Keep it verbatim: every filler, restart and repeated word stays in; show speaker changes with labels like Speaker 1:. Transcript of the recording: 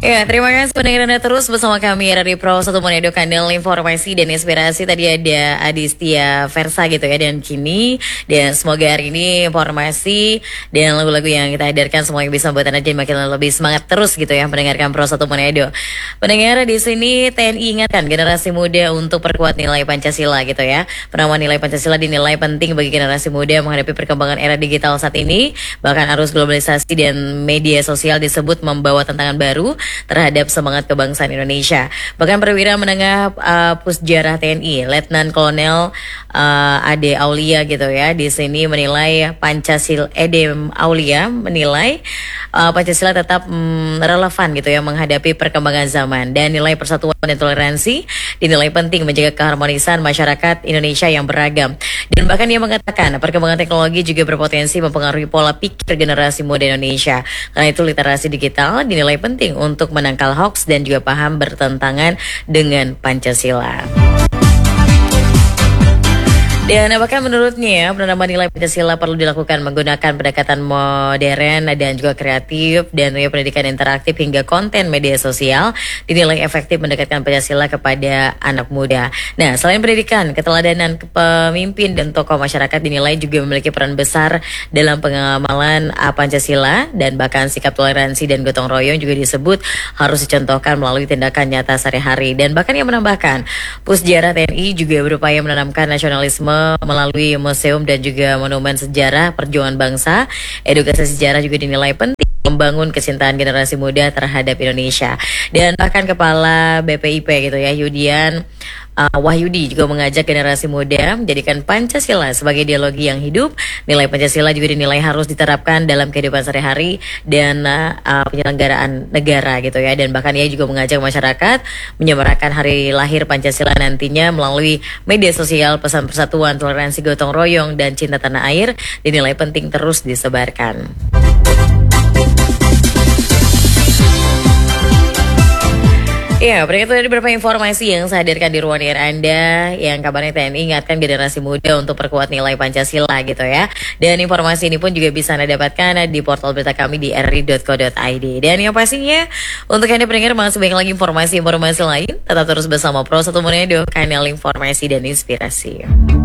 Speaker 1: Ya, terima kasih pendengar Anda terus bersama kami dari Pro satu Monedo, kanal informasi dan inspirasi. Tadi ada Adistia Versa gitu ya, dan kini dan semoga hari ini informasi dan lagu-lagu yang kita hadirkan semuanya bisa membuat Anda jadi makin lebih semangat terus gitu ya mendengarkan Pro satu Monedo. Pendengar, di sini T N I ingatkan generasi muda untuk perkuat nilai Pancasila gitu ya. Penamaan nilai Pancasila dinilai penting bagi generasi muda menghadapi perkembangan era digital saat ini. Bahkan arus globalisasi dan media sosial disebut membawa tantangan baru terhadap semangat kebangsaan Indonesia. Bahkan perwira menengah uh, Pusjarah T N I, Letnan Kolonel uh, Ade Aulia gitu ya, di sini menilai Pancasila, Ede Aulia menilai uh, Pancasila tetap mm, relevan gitu ya menghadapi perkembangan zaman, dan nilai persatuan dan toleransi dinilai penting menjaga keharmonisan masyarakat Indonesia yang beragam. Dan bahkan dia mengatakan perkembangan teknologi juga berpotensi mempengaruhi pola pikir generasi muda Indonesia. Karena itu literasi digital dinilai penting untuk menangkal hoax dan juga paham bertentangan dengan Pancasila. Dan apakah menurutnya penanaman nilai Pancasila perlu dilakukan menggunakan pendekatan modern dan juga kreatif, dan juga pendidikan interaktif hingga konten media sosial dinilai efektif mendekatkan Pancasila kepada anak muda. Nah, selain pendidikan, keteladanan pemimpin dan tokoh masyarakat dinilai juga memiliki peran besar dalam pengamalan Pancasila, dan bahkan sikap toleransi dan gotong royong juga disebut harus dicontohkan melalui tindakan nyata sehari-hari. Dan bahkan yang menambahkan, Pusjarah T N I juga berupaya menanamkan nasionalisme melalui museum dan juga monumen sejarah perjuangan bangsa. Edukasi sejarah juga dinilai penting membangun kecintaan generasi muda terhadap Indonesia. Dan bahkan Kepala B P I P gitu ya, Yudian uh, Wahyudi juga mengajak generasi muda menjadikan Pancasila sebagai ideologi yang hidup. Nilai Pancasila juga dinilai harus diterapkan dalam kehidupan sehari-hari dan uh, uh, penyelenggaraan negara gitu ya. Dan bahkan ia juga mengajak masyarakat menyemarakan hari lahir Pancasila nantinya melalui media sosial. Pesan persatuan, toleransi, gotong royong, dan cinta tanah air dinilai penting terus disebarkan. Ya, berikut tadi beberapa informasi yang saya hadirkan di ruang dengar Anda, yang kabarnya T N I ingatkan generasi muda untuk perkuat nilai Pancasila gitu ya. Dan informasi ini pun juga bisa Anda dapatkan di portal berita kami di r i dot co dot i d. Dan yang pastinya untuk Anda pendengar masih banyak lagi informasi-informasi lain, tetap terus bersama Pro satu Monedo, kanal informasi dan inspirasi.